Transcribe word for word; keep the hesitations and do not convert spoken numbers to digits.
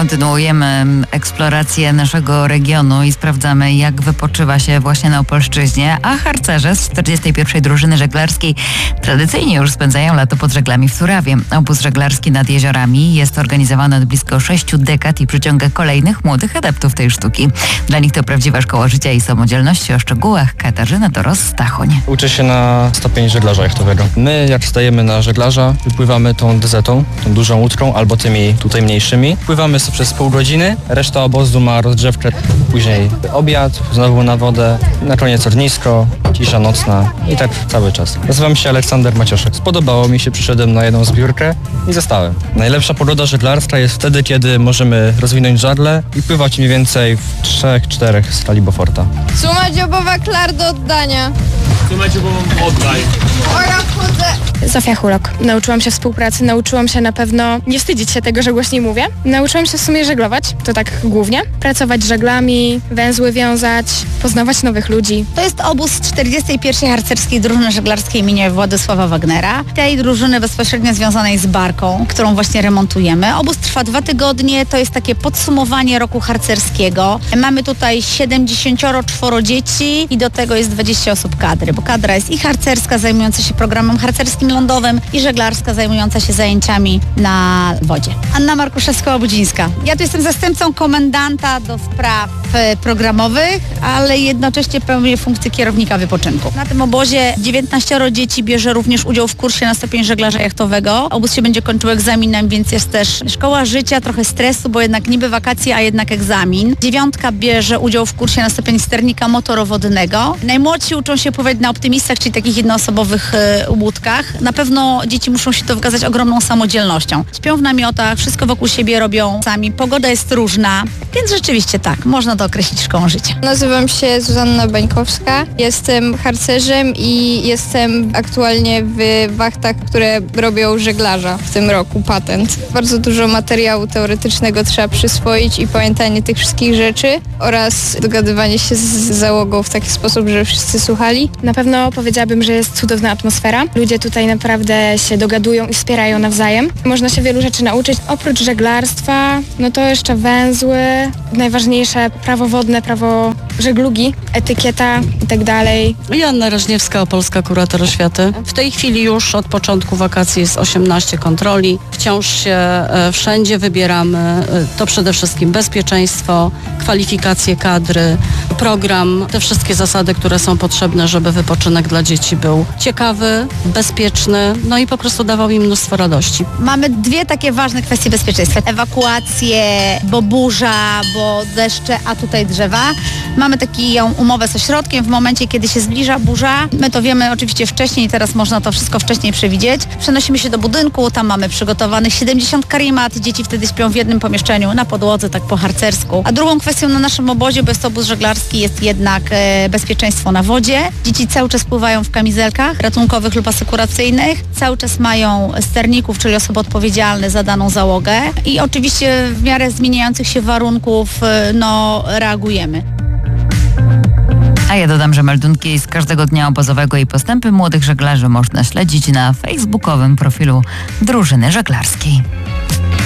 Kontynuujemy eksplorację naszego regionu i sprawdzamy, jak wypoczywa się właśnie na Opolszczyźnie, a harcerze z czterdziestej pierwszej drużyny żeglarskiej tradycyjnie już spędzają lato pod żeglami w Surawie. Obóz żeglarski nad jeziorami jest organizowany od blisko sześciu dekad i przyciąga kolejnych młodych adeptów tej sztuki. Dla nich to prawdziwa szkoła życia i samodzielności. O szczegółach Katarzyna Toros-Stachoń. Uczę się na stopień żeglarza jachtowego. My, jak stajemy na żeglarza, wypływamy tą dezetą, tą dużą łódką, albo tymi tutaj mniejszymi. Pływamy sobie przez pół godziny, reszta obozu ma rozgrzewkę, później obiad, znowu na wodę, na koniec ognisko, cisza nocna i tak cały czas. Nazywam się Aleksander Macioszek. Spodobało mi się, przyszedłem na jedną zbiórkę i zostałem. Najlepsza pogoda żeglarska jest wtedy, kiedy możemy rozwinąć żagle i pływać mniej więcej w trzech, czterech skali Beauforta. Suma dziobowa klar do oddania. Suma dziobową oddaj. Ora, wchodzę. Zofia Hulok. Nauczyłam się współpracy, nauczyłam się na pewno nie wstydzić się tego, że głośniej mówię. Nauczyłam się w sumie żeglować, to tak głównie. Pracować żaglami, węzły wiązać, poznawać nowych ludzi. To jest obóz czterdziestej pierwszej harcerskiej drużyny żeglarskiej imienia Władysława Wagnera. Tej drużyny bezpośrednio związanej z barką, którą właśnie remontujemy. Obóz trwa dwa tygodnie, to jest takie podsumowanie roku harcerskiego. Mamy tutaj siedemdziesiąt cztery dzieci i do tego jest dwadzieścia osób kadry, bo kadra jest i harcerska zajmująca się programem harcerskim lądowym i żeglarska zajmująca się zajęciami na wodzie. Anna Markuszewska-Łudzińska. Ja tu jestem zastępcą komendanta do spraw programowych, ale jednocześnie pełnię funkcję kierownika wypoczynku. Na tym obozie dziewiętnaście dzieci bierze również udział w kursie na stopień żeglarza jachtowego. Obóz się będzie kończył egzaminem, więc jest też szkoła życia, trochę stresu, bo jednak niby wakacje, a jednak egzamin. Dziewiątka bierze udział w kursie na stopień sternika motorowodnego. Najmłodsi uczą się pływać na optymistach, czyli takich jednoosobowych y, łódkach. Na pewno dzieci muszą się to wykazać ogromną samodzielnością. Śpią w namiotach, wszystko wokół siebie robią sami. Pogoda jest różna, więc rzeczywiście tak, można to określić szkołą życia. Nazywam się Zuzanna Bańkowska. Jestem harcerzem i jestem aktualnie w wachtach, które robią żeglarza w tym roku, patent. Bardzo dużo materiału teoretycznego trzeba przyswoić i pamiętanie tych wszystkich rzeczy oraz dogadywanie się z załogą w taki sposób, że wszyscy słuchali. Na pewno powiedziałabym, że jest cudowna atmosfera. Ludzie tutaj naprawdę się dogadują i wspierają nawzajem. Można się wielu rzeczy nauczyć. Oprócz żeglarstwa, no to jeszcze węzły, najważniejsze prawo wodne, prawo żeglugi, etykieta i tak dalej. Joanna Rażniewska, Opolska Kurator Oświaty. W tej chwili już od początku wakacji jest osiemnaście kontroli. Wciąż się e, wszędzie wybieramy. E, to przede wszystkim bezpieczeństwo, kwalifikacje kadry, program, te wszystkie zasady, które są potrzebne, żeby wypoczynek dla dzieci był ciekawy, bezpieczny, no i po prostu dawał im mnóstwo radości. Mamy dwie takie ważne kwestie bezpieczeństwa. Ewakuacje, bo burza, bo deszcze, a tutaj drzewa. Mamy taką umowę z ośrodkiem w momencie, kiedy się zbliża burza. My to wiemy oczywiście wcześniej, teraz można to wszystko wcześniej przewidzieć. Przenosimy się do budynku, tam mamy przygotowanych siedemdziesiąt karimat. Dzieci wtedy śpią w jednym pomieszczeniu, na podłodze, tak po harcersku. A drugą kwestią na naszym obozie, bo jest to obóz żeglarski, jest jednak e, bezpieczeństwo na wodzie. Dzieci cały czas pływają w kamizelkach ratunkowych lub asekuracyjnych. Cały czas mają sterników, czyli osoby odpowiedzialne za daną załogę. I oczywiście w miarę zmieniających się warunków e, no, reagujemy. A ja dodam, że meldunki z każdego dnia obozowego i postępy młodych żeglarzy można śledzić na facebookowym profilu Drużyny Żeglarskiej.